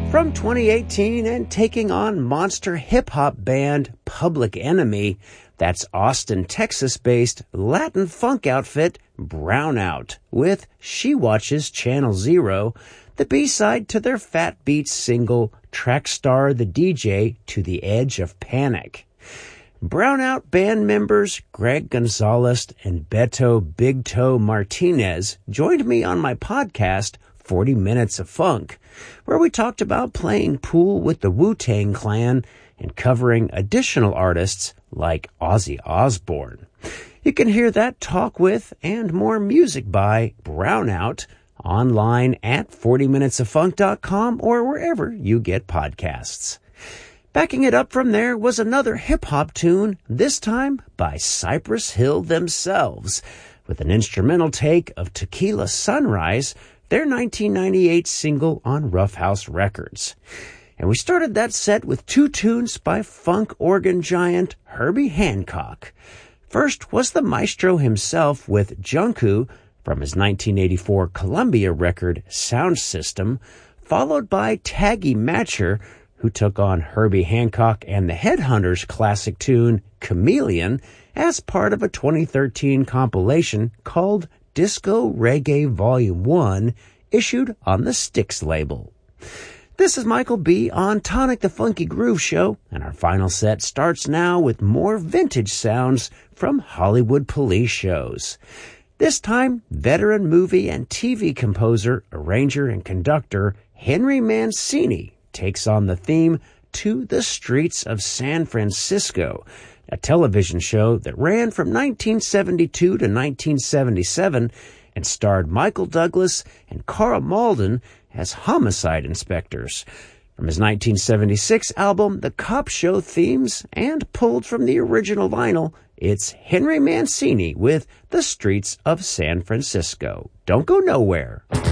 From 2018 and taking on monster hip-hop band Public Enemy, that's Austin, Texas-based Latin funk outfit Brownout with She Watches Channel Zero, the B-side to their Fat Beats single Trackstar the DJ to the Edge of Panic. Brownout band members Greg Gonzalez and Beto Big Toe Martinez joined me on my podcast 40 Minutes of Funk, where we talked about playing pool with the Wu-Tang Clan and covering additional artists like Ozzy Osbourne. You can hear that talk with and more music by Brownout online at 40minutesoffunk.com or wherever you get podcasts. Backing it up from there was another hip-hop tune, this time by Cypress Hill themselves, with an instrumental take of Tequila Sunrise, their 1998 single on Rough House Records. And we started that set with two tunes by funk organ giant Herbie Hancock. First was the maestro himself with Junku from his 1984 Columbia record Sound System, followed by Taggy Matcher, who took on Herbie Hancock and the Headhunters' classic tune Chameleon as part of a 2013 compilation called Disco Reggae Volume 1, issued on the Styx label. This is Michael B. on Tonic the Funky Groove Show, and our final set starts now with more vintage sounds from Hollywood police shows. This time, veteran movie and TV composer, arranger, and conductor Henry Mancini takes on the theme To the Streets of San Francisco, a television show that ran from 1972 to 1977 and starred Michael Douglas and Carl Malden as homicide inspectors. From his 1976 album, The Cop Show Themes, and pulled from the original vinyl, it's Henry Mancini with The Streets of San Francisco. Don't go nowhere.